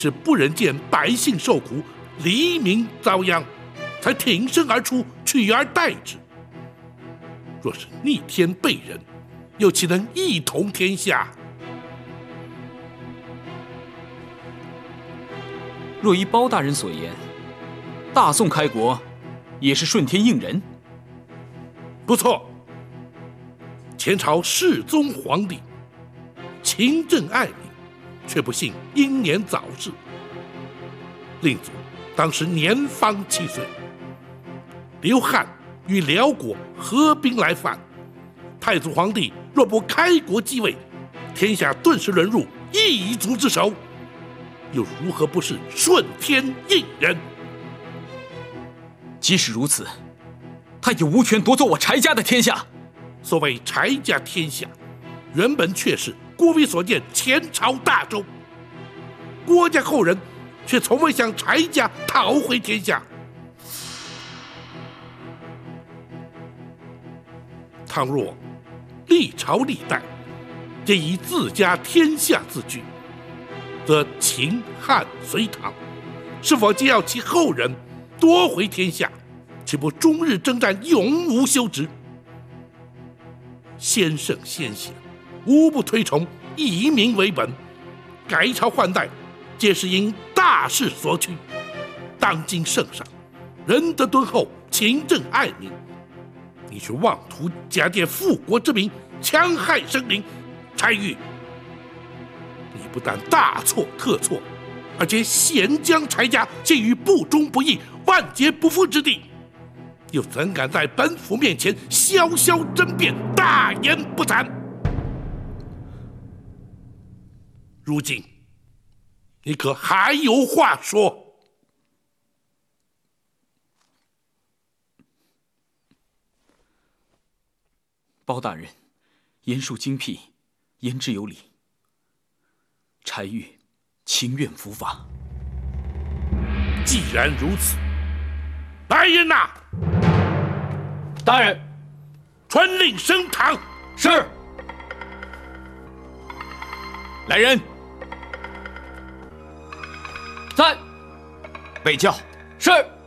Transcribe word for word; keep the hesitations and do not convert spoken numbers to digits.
是不忍见百姓受苦，黎民遭殃，才挺身而出，取而代之。若是逆天背人，又岂能一统天下？ 若依包大人所言，大宋开国也是顺天应人。 不错，前朝世宗皇帝勤政爱民，却不幸英年早逝。令祖当时年方七岁，刘汉与辽国合兵来犯，太祖皇帝若不开国继位，天下顿时沦入异族之手，又如何不是顺天应人？ 即使如此，他也无权夺走我柴家的天下。 所谓柴家天下，原本却是郭威所建前朝大周，郭家后人却从未向柴家讨回天下。倘若历朝历代皆以自家天下自居，则秦汉隋唐是否皆要其后人夺回天下，岂不终日征战，永无休止？先圣先贤无不推崇以民为本，改朝换代皆是因大势所趋。当今圣上仁德敦厚，勤政爱民，你却妄图假借复国之名，戕害生灵。柴玉，你不但大错特错，而且险将柴家陷于不忠不义、万劫不复之地，又怎敢在本府面前潇潇争辩，大言不惭？如今你可还有话说？ 包大人言述精辟，言之有理，柴玉情愿伏法。 既然如此，来人呐！ 大人， 传令升堂。 是。 来人， 在。 备轿。 是。